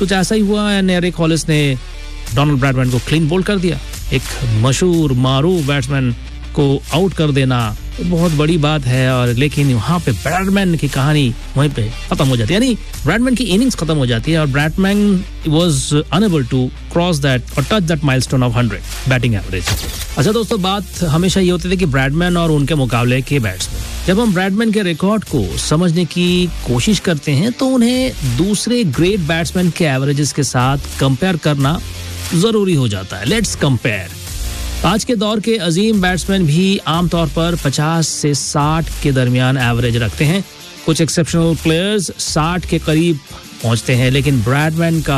कुछ ऐसा ही हुआ एंड एरिक हॉलिस ने डोनाल्ड ब्रैडमैन को क्लीन बोल्ड कर दिया। एक मशहूर मारूफ बैट्समैन को आउट कर देना बहुत बड़ी बात है, और लेकिन वहां पे ब्रैडमैन की कहानी वहीं पे खत्म हो जाती है, यानी ब्रैडमैन की इनिंग्स खत्म हो जाती है और Bradman was unable to cross that और touch that milestone of 100 batting average. अच्छा दोस्तों, बात हमेशा ये होती थी कि ब्रैडमैन और उनके मुकाबले के बैट्समैन, जब हम ब्रैडमैन के रिकॉर्ड को समझने की कोशिश करते हैं तो उन्हें दूसरे ग्रेट बैट्समैन के एवरेजेस के साथ कंपेयर करना जरूरी हो जाता है। Let's compare. आज के दौर के अजीम बैट्समैन भी आमतौर पर 50 से 60 के दरमियान एवरेज रखते हैं। कुछ एक्सेप्शनल प्लेयर्स 60 के करीब पहुंचते हैं, लेकिन ब्रैडमैन का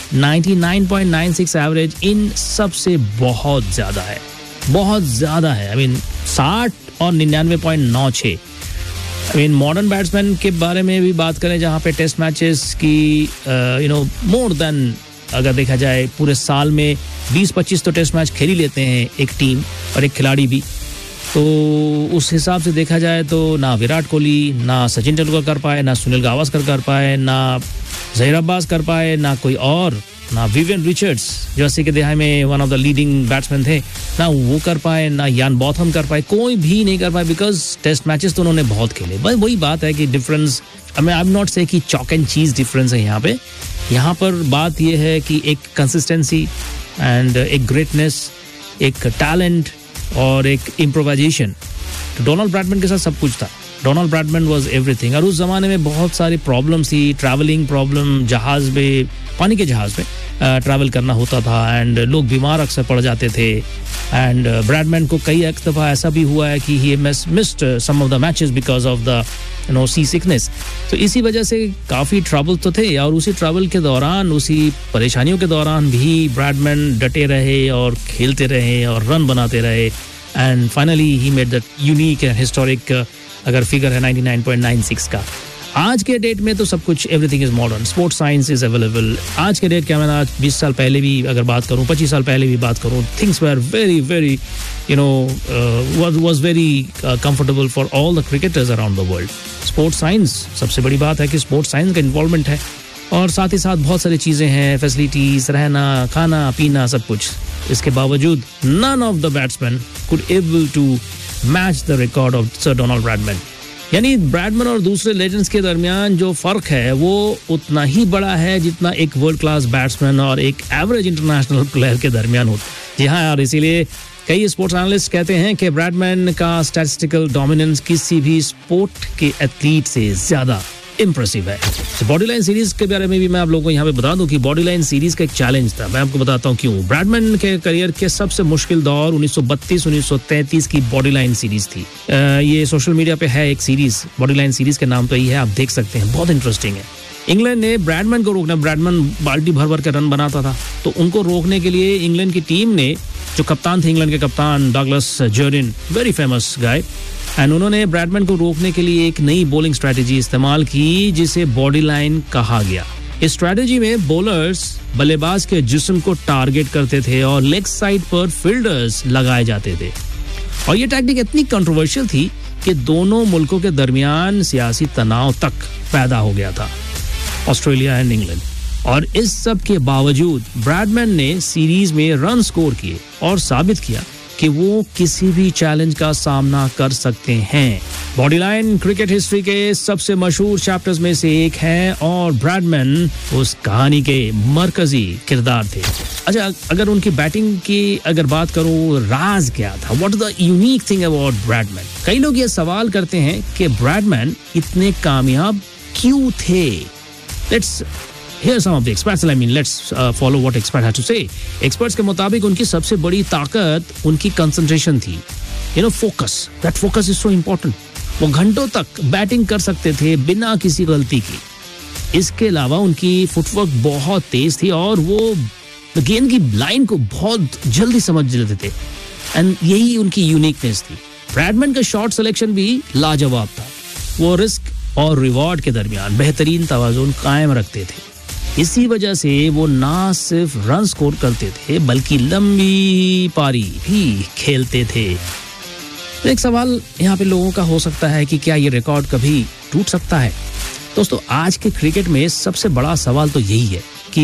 99.96 एवरेज इन सबसे बहुत ज्यादा है, बहुत ज्यादा है। आई मीन 60 और 99.96। आई मीन मॉडर्न बैट्समैन के बारे में भी बात करें जहां पे टेस्ट मैचेस की मोर देन, अगर देखा जाए पूरे साल में 20-25 तो टेस्ट मैच खेल ही लेते हैं एक टीम और एक खिलाड़ी भी, तो उस हिसाब से देखा जाए तो ना विराट कोहली, ना सचिन तेंदुलकर कर पाए, ना सुनील गावस्कर कर पाए, ना जहीर अब्बास कर पाए, ना कोई और, ना विवियन रिचर्ड्स जो 80 के दहाई में one of the leading batsman थे, ना वो कर पाए, ना यान बॉथम कर पाए, कोई भी नहीं कर पाए बिकॉज टेस्ट मैचेस तो उन्होंने बहुत खेले। बस वही बात है कि डिफरेंस, आई एम नॉट से कि चॉक एंड चीज डिफरेंस है यहाँ पे। यहाँ पर बात यह है कि एक कंसिस्टेंसी एंड एक ग्रेटनेस, एक टैलेंट और एक इम्प्रोवाइजेशन। तो डोनाल्ड ब्रैडमैन के साथ सब कुछ था। Donald Bradman was everything. और उस जमाने में बहुत सारी प्रॉब्लम्स थी, ट्रैवलिंग प्रॉब्लम, जहाज में, पानी के जहाज में ट्रैवल करना होता था एंड लोग बीमार अक्सर पड़ जाते थे। एंड ब्रैडमैन को कई एक दफ़ा ऐसा भी हुआ है कि he missed some of the matches because of the C sickness. तो इसी वजह से काफ़ी ट्रबल तो थे, और उसी ट्रबल के दौरान, उसी परेशानियों के दौरान भी ब्रैडमैन डटे रहे और खेलते रहे और रन बनाते रहे and finally he made that unique and historic अगर फिगर है 99.96 का। आज के डेट में तो सब कुछ, everything is modern, sports science is available. आज के डेट क्या, मैं आज 20 साल पहले भी अगर बात करूं, 25 साल पहले भी बात करूं, things were very very was very comfortable for all the cricketers around the world. Sports science, सबसे बड़ी बात है कि स्पोर्ट्स साइंस का इन्वॉल्वमेंट है और साथ ही साथ बहुत सारी चीज़ें हैं, फैसिलिटीज, रहना, खाना पीना, सब कुछ। इसके बावजूद none of the batsmen could able to match the record of Sir Donald Bradman. यानी ब्रैडमैन और दूसरे लेजेंड्स के दरमियान जो फर्क है वो उतना ही बड़ा है जितना एक वर्ल्ड क्लास बैट्समैन और एक एवरेज इंटरनेशनल प्लेयर के दरमियान होता है। जी हाँ यार, इसीलिए कई स्पोर्ट्स एनालिस्ट कहते हैं कि ब्रैडमैन का स्टैटिस्टिकल डोमिनेंस किसी भी स्पोर्ट के एथलीट से ज्यादा इम्प्रेसिव है। तो बॉडी लाइन सीरीज के बारे में भी मैं आप लोगों को यहाँ पे बता दूं कि बॉडी लाइन सीरीज का एक चैलेंज था। मैं आपको बताता हूँ क्यों। ब्रैडमैन के करियर के सबसे मुश्किल दौर 1932-1933 की बॉडी लाइन सीरीज थी। ये सोशल मीडिया पे है एक सीरीज, बॉडी लाइन सीरीज के नाम पे ही है, आप देख सकते हैं, बहुत इंटरेस्टिंग है। इंग्लैंड ने ब्रैडमैन को रोकना, ब्रैडमैन बाल्टी भर भर के रन बनाता था, तो उनको रोकने के लिए इंग्लैंड की टीम ने, जो कप्तान थे इंग्लैंड के कप्तान Douglas जर्डिन, very famous guy, and उन्होंने ब्रैडमैन को रोकने के लिए एक नई बॉलिंग स्ट्रेटेजी इस्तेमाल की जिसे बॉडी लाइन कहा गया। इस स्ट्रेटेजी में बॉलर्स बल्लेबाज के जिस्म को टारगेट करते थे और लेग साइड पर फील्डर्स लगाए जाते थे। और ये टैक्टिक इतनी कंट्रोवर्शियल थी कि दोनों मुल्कों के दरमियान सियासी तनाव तक पैदा हो गया था, ऑस्ट्रेलिया एंड इंग्लैंड। और इस सब के बावजूद ब्रैडमैन ने सीरीज में रन स्कोर किए और साबित किया कि वो किसी भी चैलेंज का सामना कर सकते हैं। बॉडी लाइन क्रिकेट हिस्ट्री के सबसे मशहूर चैप्टर्स में से एक है और ब्रैडमैन उस कहानी के मरकजी किरदार थे। अच्छा, अगर उनकी बैटिंग की अगर बात करूं, राज क्या था, what is the unique thing about Bradman? कई लोग ये सवाल करते हैं कि ब्रैडमैन इतने कामयाब क्यों थे। Let's hear some of the experts. I mean, let's follow what experts have to say. Experts के मुताबिक उनकी सबसे बड़ी ताकत उनकी concentration थी, focus. That focus is so important. वो घंटों तक बैटिंग कर सकते थे बिना किसी गलती की। इसके अलावा उनकी फुटवर्क बहुत तेज थी और वो गेंद की लाइन को बहुत जल्दी समझ लेते थे, एंड यही उनकी यूनिकनेस थी। ब्रैडमैन का शॉट सिलेक्शन भी लाजवाब था। वो रिस्क और रिवॉर्ड के दरमियान बेहतरीन तवाज़ुन कायम रखते थे। इसी वजह से वो ना सिर्फ रन स्कोर करते थे बल्कि लंबी पारी भी खेलते थे। एक सवाल यहाँ पे लोगों का हो सकता है कि क्या ये रिकॉर्ड कभी टूट सकता है? दोस्तों, आज के क्रिकेट में सबसे बड़ा सवाल तो यही है